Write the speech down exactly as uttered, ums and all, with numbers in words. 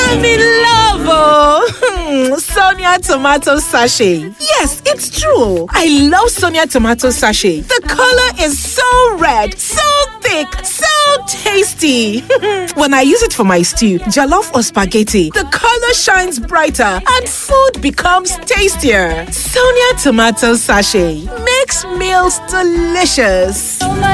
I'm in love, oh. Sonia tomato sachet. Yes, it's true. I love Sonia tomato sachet. The color is so red, so thick, so tasty. When I use it for my stew, jollof or spaghetti, the color shines brighter and food becomes tastier. Sonia tomato sachet makes meals delicious.